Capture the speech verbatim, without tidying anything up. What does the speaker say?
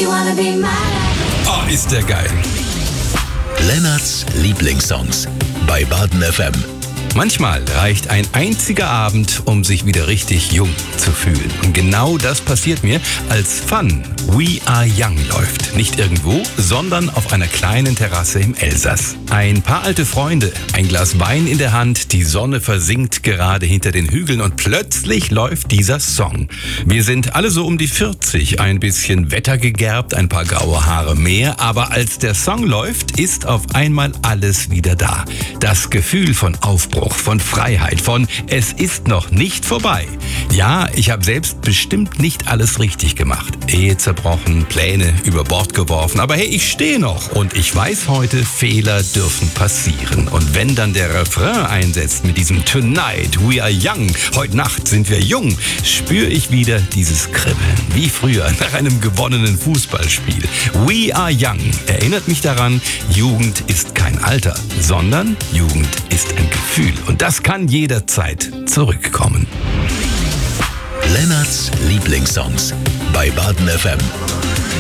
You wanna be my lover. Oh, ist der geil. Lennarts Lieblingssongs bei Baden F M. Manchmal reicht ein einziger Abend, um sich wieder richtig jung zu fühlen. Und genau das passiert mir, als Fun We Are Young läuft. Nicht irgendwo, sondern auf einer kleinen Terrasse im Elsass. Ein paar alte Freunde, ein Glas Wein in der Hand, die Sonne versinkt gerade hinter den Hügeln und plötzlich läuft dieser Song. Wir sind alle so um die vierzig, ein bisschen wettergegerbt, ein paar graue Haare mehr, aber als der Song läuft, ist auf einmal alles wieder da. Das Gefühl von Aufbruch, von Freiheit, von es ist noch nicht vorbei. Ja, ich habe selbst bestimmt nicht alles richtig gemacht. Ehe zerbrochen, Pläne über Bord geworfen, aber hey, ich stehe noch und ich weiß heute, Fehler dürfen passieren. Und wenn dann der Refrain einsetzt mit diesem Tonight we are young, heute Nacht sind wir jung, spüre ich wieder dieses Kribbeln, wie früher nach einem gewonnenen Fußballspiel. We are young erinnert mich daran, Jugend ist kein Alter, sondern Jugend ist ein Gefühl. Und das kann jederzeit zurückkommen. Lennarts Lieblingssongs bei Baden F M.